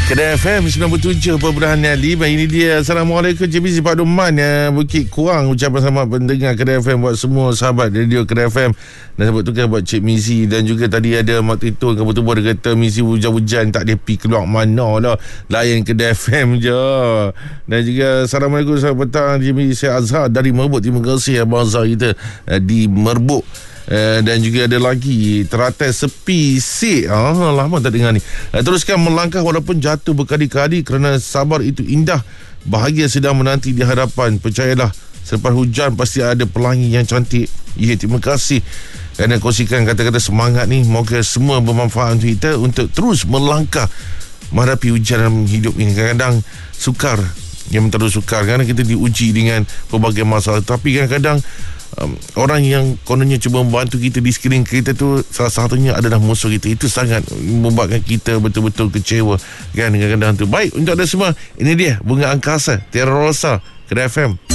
Kedai FM 97.5. Ini dia. Assalamualaikum JBC Pak Duman Bukit Kuang. Ucapan selamat pendengar Kedai FM buat semua sahabat radio Kedai FM. Dan sahabat tukar buat Cik Mizi. Dan juga tadi ada Mak Tito yang betul-betul dia kata Mizi hujan-hujan tak dia pergi keluar mana lah, layan Kedai FM je. Dan juga Assalamualaikum selamat petang JBC. Saya Azhar dari Merbuk. Terima kasih Abang Azhar kita di Merbuk. Dan juga ada lagi teratai sepi sik. Lama tak dengar ni. Teruskan melangkah walaupun jatuh berkali-kali, kerana sabar itu indah. Bahagia sedang menanti di hadapan. Percayalah, selepas hujan pasti ada pelangi yang cantik. Terima kasih kerana kongsikan kata-kata semangat ni. Moga semua bermanfaat untuk kita untuk terus melangkah menghadapi hujan dalam hidup ini. Kadang-kadang sukar, yang terlalu sukar, kerana kita diuji dengan pelbagai masalah. Tapi kadang-kadang orang yang kononnya cuba membantu kita di sekeliling kita tu, salah satunya adalah musuh kita. Itu sangat membuatkan kita betul-betul kecewa kan, kadang-kadang tu. Baik, untuk anda semua, ini dia Bunga Angkasa, Tiara Rosa, Kedai FM.